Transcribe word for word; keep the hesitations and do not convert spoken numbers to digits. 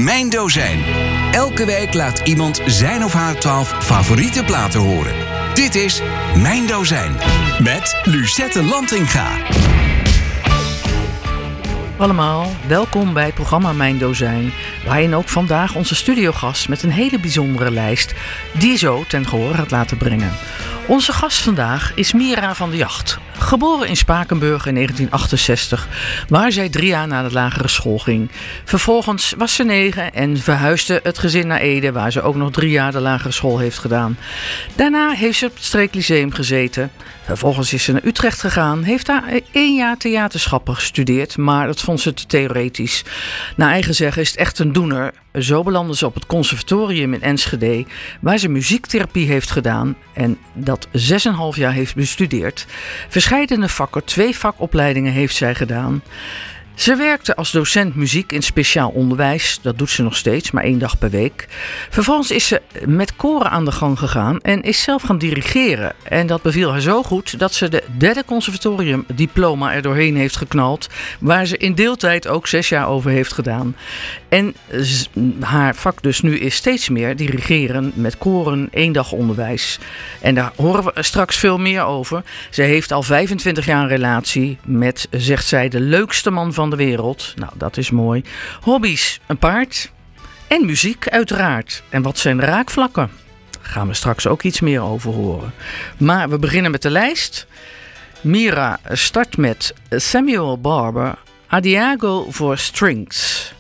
Mijn Dozijn. Elke week laat iemand zijn of haar twaalf favoriete platen horen. Dit is Mijn Dozijn met Lucette Lantinga. Allemaal, welkom bij het programma Mijn Dozijn, waarin ook vandaag onze studiogast met een hele bijzondere lijst die zo ten gehore gaat laten brengen. Onze gast vandaag is Mira van de Jacht. Geboren in Spakenburg in negentien achtenzestig, waar zij drie jaar naar de lagere school ging. Vervolgens was ze negen en verhuisde het gezin naar Ede, waar ze ook nog drie jaar de lagere school heeft gedaan. Daarna heeft ze op het Streeklyceum gezeten. Vervolgens is ze naar Utrecht gegaan, heeft daar één jaar theaterschappen gestudeerd, maar dat vond ze te theoretisch. Naar eigen zeggen is het echt een doener. Zo belandde ze op het conservatorium in Enschede, waar ze muziektherapie heeft gedaan en dat zes en een half jaar heeft bestudeerd. Verscheidene vakken, twee vakopleidingen heeft zij gedaan. Ze werkte als docent muziek in speciaal onderwijs. Dat doet ze nog steeds, maar één dag per week. Vervolgens is ze met koren aan de gang gegaan en is zelf gaan dirigeren. En dat beviel haar zo goed dat ze de derde conservatoriumdiploma er doorheen heeft geknald. Waar ze in deeltijd ook zes jaar over heeft gedaan. En z- haar vak dus nu is steeds meer dirigeren met koren, één dag onderwijs. En daar horen we straks veel meer over. Ze heeft al vijfentwintig jaar een relatie met, zegt zij, de leukste man van de wereld. Nou, dat is mooi. Hobby's, een paard en muziek uiteraard. En wat zijn de raakvlakken? Daar gaan we straks ook iets meer over horen. Maar we beginnen met de lijst. Mira start met Samuel Barber, Adiago for Strings.